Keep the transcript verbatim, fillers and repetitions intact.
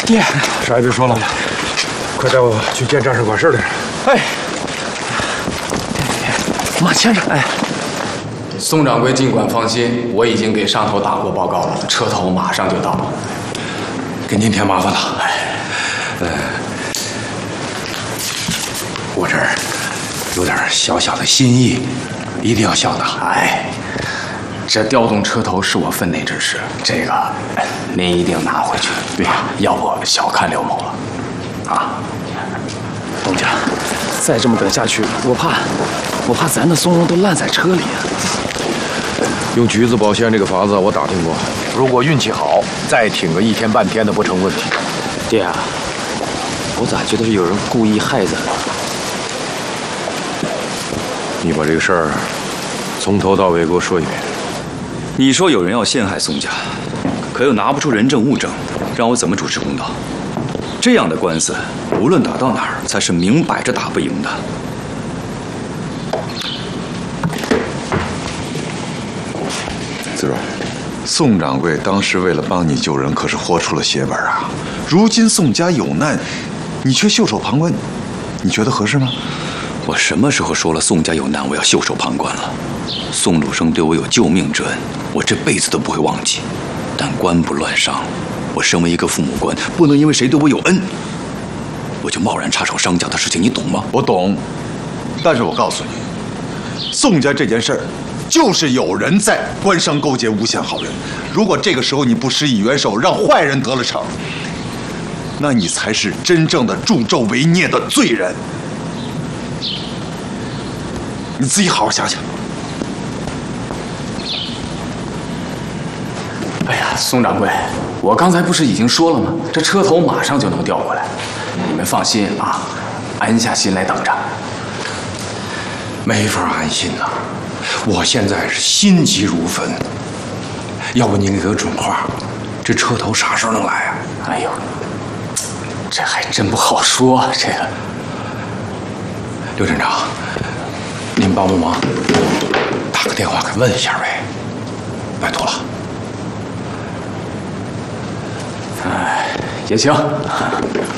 爹， 啥也别说了，快带我去见战士管事的人。 哎，马先生，哎， 宋掌柜尽管放心，我已经给上头打过报告了，车头马上就到。 给您添麻烦了。哎，呃，我这儿有点小小的心意，一定要晓得。 哎，这调动车头是我分内之事，这个您一定拿回去。对呀，要不小看刘某了。啊， 东家，再这么等下去，我怕，我怕咱的松茸都烂在车里啊。 用橘子保鲜这个法子我打听过，如果运气好，再挺个一天半天的不成问题。 爹啊，我咋觉得是有人故意害咱？ 你把这个事儿从头到尾给我说一遍。 你说有人要陷害宋家，可又拿不出人证物证，让我怎么主持公道？这样的官司，无论打到哪儿，才是明摆着打不赢的。 子软，宋掌柜当时为了帮你救人，可是豁出了血本啊！如今宋家有难，你却袖手旁观，你觉得合适吗？ 我什么时候说了宋家有难我要袖手旁观了？宋鲁生对我有救命之恩，我这辈子都不会忘记。但官不乱上，我身为一个父母官，不能因为谁对我有恩，我就贸然插手商家的事情，你懂吗？ 我懂，但是我告诉你，宋家这件事儿，就是有人在官商勾结，诬陷好人。如果这个时候你不施以援手，让坏人得了逞，那你才是真正的助纣为虐的罪人。你自己好好想想。 哎呀，宋掌柜，我刚才不是已经说了吗？这车头马上就能调过来，你们放心啊，安下心来等着。 没法安心呐，我现在是心急如焚。要不您给个准话，这车头啥时候能来啊？ 哎呦，这还真不好说，这个。 刘镇长，您帮帮忙，打个电话给问一下呗，拜托了。 哎，也行。